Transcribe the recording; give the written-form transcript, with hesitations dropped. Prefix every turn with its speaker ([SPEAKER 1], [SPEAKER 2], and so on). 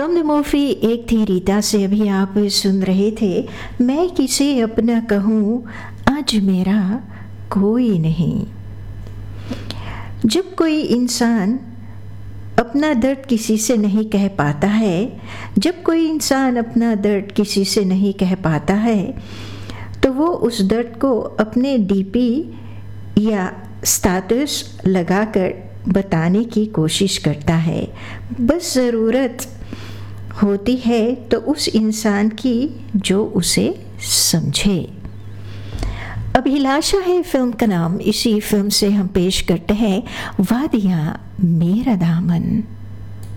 [SPEAKER 1] From the movie एक थी रीता से अभी आप सुन रहे थे। मैं किसे अपना कहूँ आज मेरा कोई नहीं। जब कोई इंसान अपना दर्द किसी से नहीं कह पाता है, जब कोई इंसान अपना दर्द किसी से नहीं कह पाता है, तो वो उस दर्द को अपने डीपी या स्टेटस लगाकर बताने की कोशिश करता है। बस ज़रूरत होती है तो उस इंसान की जो उसे समझे। अभिलाषा है फिल्म का नाम। इसी फिल्म से हम पेश करते हैं वादियाँ मेरा दामन।